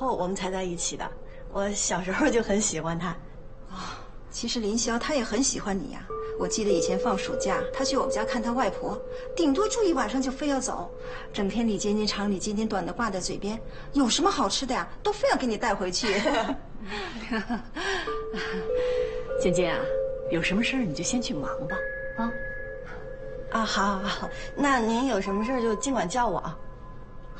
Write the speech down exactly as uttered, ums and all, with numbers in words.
后我们才在一起的。我小时候就很喜欢他。 哦，其实林霄他也很喜欢你呀。我记得以前放暑假，他去我们家看他外婆，顶多住一晚上就非要走，整天里尖尖长里尖尖短的挂在嘴边，有什么好吃的呀，都非要给你带回去。 尖尖啊，有什么事儿你就先去忙吧。啊， 啊，好，好，好，那您有什么事就尽管叫我啊。